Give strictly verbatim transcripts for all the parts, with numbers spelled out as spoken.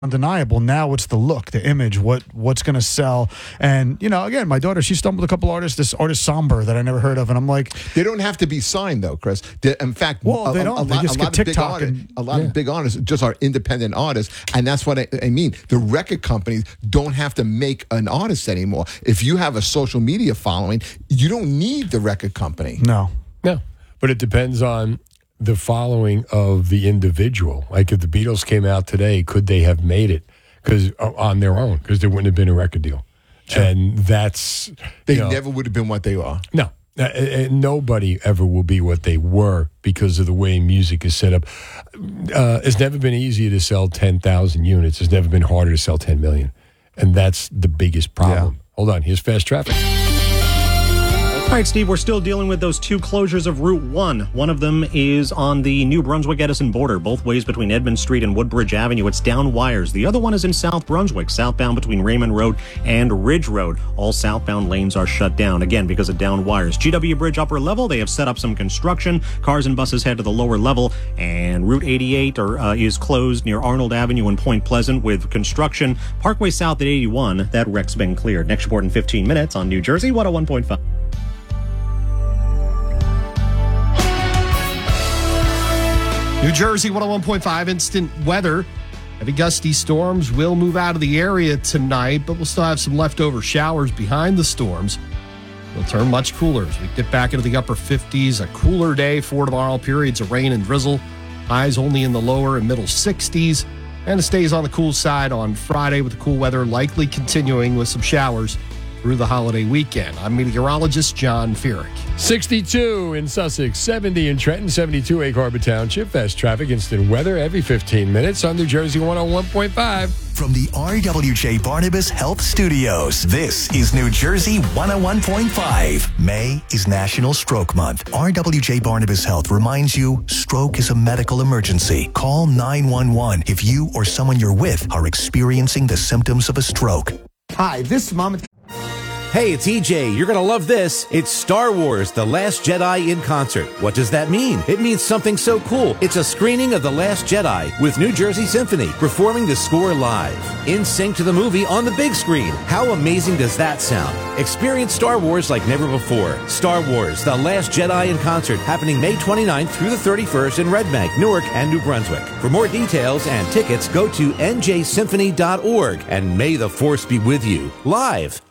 undeniable. Now it's the look, the image, what what's going to sell. And, you know, again, my daughter, she stumbled a couple artists, this artist Somber that I never heard of. And I'm like... They don't have to be signed, though, Chris. In fact, well, a, they don't. a, a they lot, just a get lot of big TikTok artists, and, a lot yeah. of big artists just are independent artists. And that's what I, I mean. The record companies don't have to make an artist anymore. If you have a social media following, you don't need the record company. No. No. But it depends on the following of the individual. Like if the Beatles came out today, could they have made it? Because on their own, because there wouldn't have been a record deal. Sure. And that's... They you know, never would have been what they are. No. Uh, uh, nobody ever will be what they were because of the way music is set up. Uh, it's never been easier to sell ten thousand units. It's never been harder to sell ten million. And that's the biggest problem. Yeah. Hold on. Here's Fast Traffic. All right, Steve, we're still dealing with those two closures of Route one. One of them is on the New Brunswick-Edison border, both ways between Edmund Street and Woodbridge Avenue. It's down wires. The other one is in South Brunswick, southbound between Raymond Road and Ridge Road. All southbound lanes are shut down, again, because of down wires. G W Bridge upper level, they have set up some construction. Cars and buses head to the lower level, and Route eighty-eight are, uh, is closed near Arnold Avenue and Point Pleasant with construction. Parkway South at eighty-one, that wreck's been cleared. Next report in fifteen minutes on New Jersey one oh one point five. New Jersey one oh one point five instant weather. Heavy gusty storms will move out of the area tonight, but we'll still have some leftover showers behind the storms. It'll turn much cooler as we dip back into the upper fifties. A cooler day for tomorrow. Periods of rain and drizzle. Highs only in the lower and middle sixties. And it stays on the cool side on Friday with the cool weather likely continuing with some showers through the holiday weekend. I'm meteorologist John Feerick. sixty-two in Sussex, seventy in Trenton, seventy-two Egg Harbor Township. Fast traffic, instant weather every fifteen minutes on New Jersey one oh one point five. From the R W J Barnabas Health Studios, this is New Jersey one oh one point five. May is National Stroke Month. R W J Barnabas Health reminds you, stroke is a medical emergency. Call nine one one if you or someone you're with are experiencing the symptoms of a stroke. Hi, this is Mom. Hey, it's E J. You're going to love this. It's Star Wars: The Last Jedi in concert. What does that mean? It means something so cool. It's a screening of The Last Jedi with New Jersey Symphony performing the score live. In sync to the movie on the big screen. How amazing does that sound? Experience Star Wars like never before. Star Wars: The Last Jedi in concert happening May twenty-ninth through the thirty-first in Red Bank, Newark, and New Brunswick. For more details and tickets, go to N J symphony dot org and may the Force be with you. Live.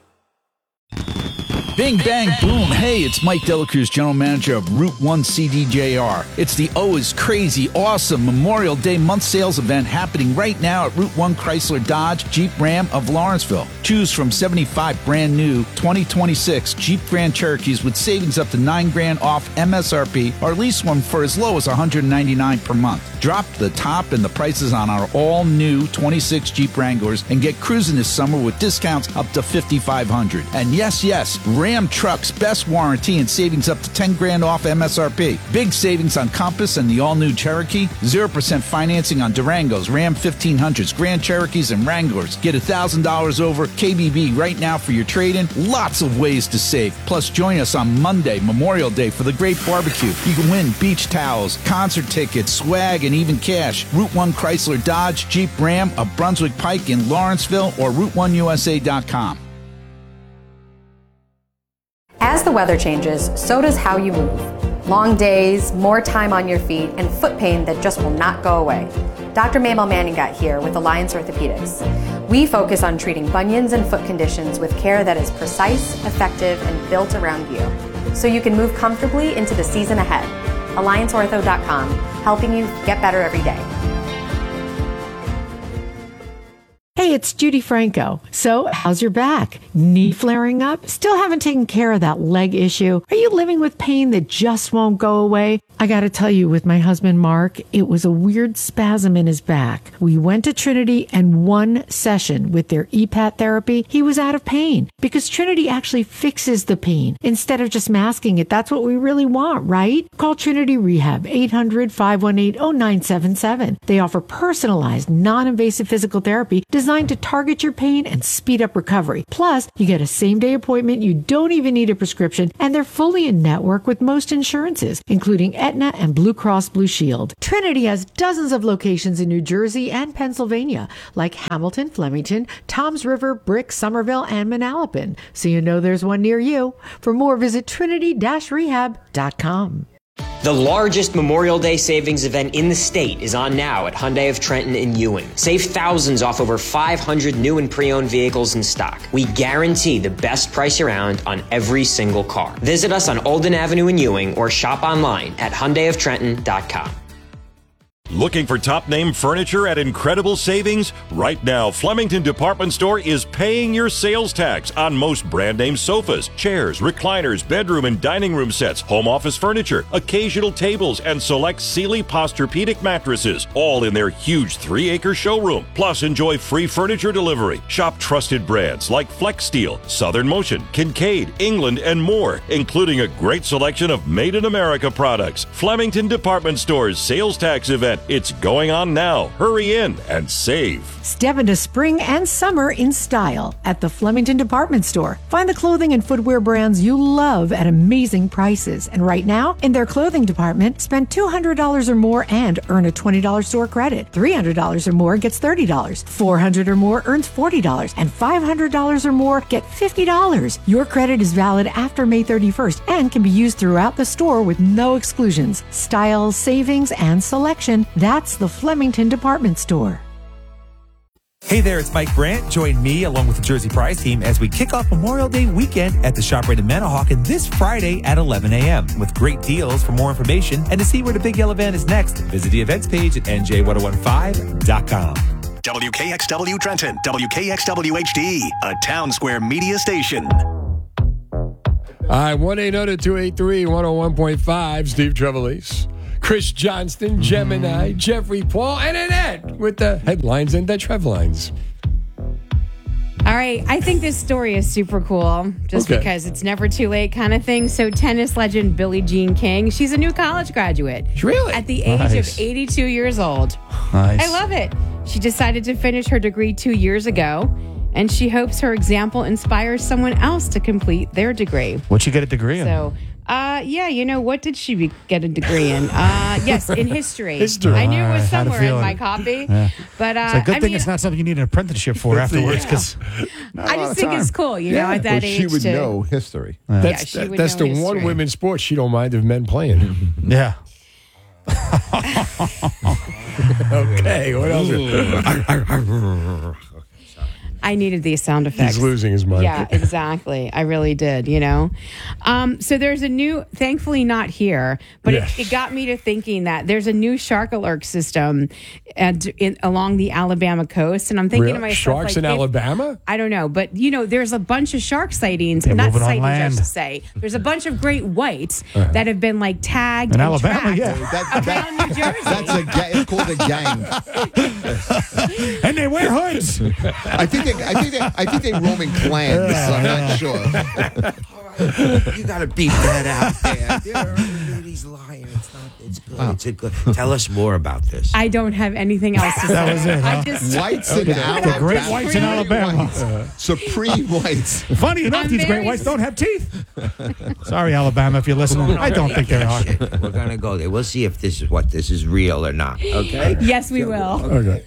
Bing, bang, boom. Hey, it's Mike Delacruz, General Manager of Route one C D J R. It's the always crazy, awesome Memorial Day month sales event happening right now at Route one Chrysler Dodge Jeep Ram of Lawrenceville. Choose from seventy-five brand new twenty twenty-six Jeep Grand Cherokees with savings up to nine grand off M S R P, or lease one for as low as one hundred ninety-nine dollars per month. Drop the top in the prices on our all-new twenty-six Jeep Wranglers and get cruising this summer with discounts up to fifty-five hundred dollars. And yes, yes, Ram Trucks best warranty and savings up to ten grand off M S R P. Big savings on Compass and the all-new Cherokee. zero percent financing on Durangos, Ram fifteen hundreds, Grand Cherokees, and Wranglers. Get one thousand dollars over K B B right now for your trade-in. Lots of ways to save. Plus, join us on Monday, Memorial Day, for the great barbecue. You can win beach towels, concert tickets, swag, and even cash. Route one Chrysler Dodge Jeep Ram of Brunswick Pike in Lawrenceville or route one U S A dot com. As the weather changes, so does how you move. Long days, more time on your feet, and foot pain that just will not go away. Doctor Mabel Manning got here with Alliance Orthopedics. We focus on treating bunions and foot conditions with care that is precise, effective, and built around you, so you can move comfortably into the season ahead. alliance ortho dot com, helping you get better every day. Hey, it's Judy Franco. So, how's your back? Knee flaring up? Still haven't taken care of that leg issue? Are you living with pain that just won't go away? I got to tell you, with my husband Mark, it was a weird spasm in his back. We went to Trinity, and one session with their E PAT therapy, he was out of pain, because Trinity actually fixes the pain instead of just masking it. That's what we really want, right? Call Trinity Rehab, eight hundred, five one eight, oh nine seven seven. They offer personalized, non-invasive physical therapy designed to target your pain and speed up recovery. Plus, you get a same-day appointment, you don't even need a prescription, and they're fully in network with most insurances, including Aetna, and Blue Cross Blue Shield. Trinity has dozens of locations in New Jersey and Pennsylvania, like Hamilton, Flemington, Toms River, Brick, Somerville, and Manalapan. So you know there's one near you. For more, visit trinity dash rehab dot com. The largest Memorial Day savings event in the state is on now at Hyundai of Trenton in Ewing. Save thousands off over five hundred new and pre-owned vehicles in stock. We guarantee the best price around on every single car. Visit us on Olden Avenue in Ewing or shop online at hyundai of trenton dot com. Looking for top-name furniture at incredible savings? Right now, Flemington Department Store is paying your sales tax on most brand-name sofas, chairs, recliners, bedroom and dining room sets, home office furniture, occasional tables, and select Sealy Posturepedic mattresses, all in their huge three-acre showroom. Plus, enjoy free furniture delivery. Shop trusted brands like Flex Steel, Southern Motion, Kincaid, England, and more, including a great selection of made-in-America products. Flemington Department Store's sales tax event. It's going on now. Hurry in and save. Step into spring and summer in style at the Flemington Department Store. Find the clothing and footwear brands you love at amazing prices. And right now, in their clothing department, spend two hundred dollars or more and earn a twenty dollars store credit. three hundred dollars or more gets thirty dollars. four hundred dollars or more earns forty dollars. And five hundred dollars or more get fifty dollars. Your credit is valid after May thirty-first and can be used throughout the store with no exclusions. Style, savings, and selection. That's the Flemington Department Store. Hey there, it's Mike Brandt. Join me along with the Jersey Prize team as we kick off Memorial Day weekend at the ShopRite in Manahawkin this Friday at eleven a.m. with great deals. For more information and to see where the big yellow van is next, visit the events page at N J ten fifteen dot com. W K X W Trenton, W K X W H D, a Town Square media station. All right, one eight hundred two eight three one oh one point five, Steve Trevelise. Chris Johnston, Gemini, Jeffrey Paul, and Annette with the headlines and the Trevlines. All right, I think this story is super cool just Okay. because it's never too late kind of thing. So tennis legend Billie Jean King, she's a new college graduate. Really? At the age Nice. of eighty-two years old. Nice. I love it. She decided to finish her degree two years ago, and she hopes her example inspires someone else to complete their degree. What'd you get a degree in? So, uh, yeah, you know, what did she be, get a degree in? Uh, yes, in history. History. I knew it All was right, had a somewhere in feeling. my copy. Yeah. But uh, It's a good I thing mean, it's not something you need an apprenticeship for afterwards, because I just think it's cool, you know, at that Well, age. she would to, know history. That's, she that- would that's know the one history. women's sport she don't mind if men playing. yeah. Okay, what else? I needed these sound effects. He's losing his mind. Yeah, exactly. I really did, you know. Um, so there's a new, thankfully not here, but Yeah. it, it got me to thinking that there's a new shark alert system at, in, along the Alabama coast. And I'm thinking Real- to myself, Sharks like, in if- Alabama? I don't know, but you know, there's a bunch of shark sightings, They're not moving on sightings, I land. should say. There's a bunch of great whites Uh-huh. that have been like tagged In and Alabama, tracked yeah. That, that, around New Jersey. that's a ga- it's called a gang. And they wear hoods. I think they, I think they, I think they roam in clans. I'm not sure. You got to beat that out there. There are these lying. It's not. It's good. It's a good. Tell us more about this. I don't have anything else to say. That was it, I huh? just Whites in The Alabama. great whites in Alabama. Whites. Supreme whites. Funny enough, I'm these very great whites don't have teeth. Sorry, Alabama, if you're listening. I don't think they are. Shit, we're gonna go there. We'll see if this is what this is real or not. Okay. Yes, we will. Okay.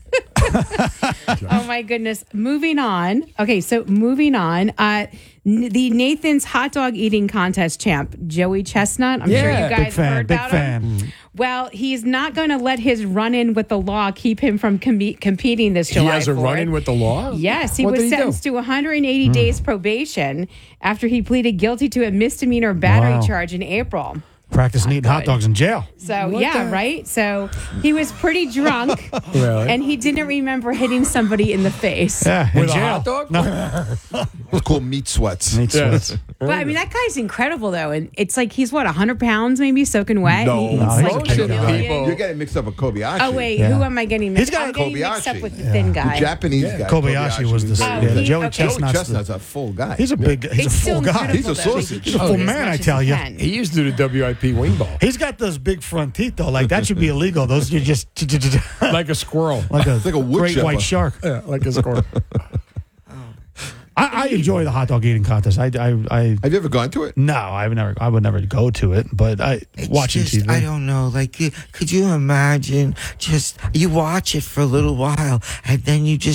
Oh my goodness. Moving on. Okay, so moving on. Uh, n- the Nathan's hot dog eating contest champ, Joey Chestnut. I'm sure Yeah, you big guys Big fan, heard big about fan. him. Well, he's not going to let his run-in with the law keep him from com- competing this He July has a fourth. run-in with the law? Yes, he What was did he do? sentenced to one hundred eighty days probation after he pleaded guilty to a misdemeanor battery Wow. charge in April. Practicing eating hot dogs in jail. So, What yeah, the- right? So he was pretty drunk, Really? and he didn't remember hitting somebody in the face. Yeah, in With a jail. hot dog? No. It's called meat sweats. Meat Yeah. sweats. But I mean, that guy's incredible, though. And it's like he's, what, one hundred pounds maybe soaking wet? No. And he No, eats, he's like, a a big million. guy. People- You're getting mixed up with Kobayashi. Oh, wait, Yeah. who am I getting mixed He's got I'm getting mixed up Kobayashi. with the thin The guy. Japanese guy. Kobayashi was the Oh, yeah, he- Joey okay. Joe Chestnut's. Chestnut's the- a full guy. He's a big. He's It's a full still guy. incredible, He's a though, that he sausage. can He's a full eat as man, much I as tell he you. can. He used to do the W I P wing ball. He's got those big front teeth though. Like that should be illegal. Those you just Like a squirrel. like a, like a wood great chipper. white shark. Yeah, like a squirrel. I, I enjoy the hot dog eating contest. I, I, I Have you ever gone to it? No, I've never. I would never go to it. But I It's watching just, T V. I don't know. Like, you- could you imagine? Just you watch it for a little while, and then you just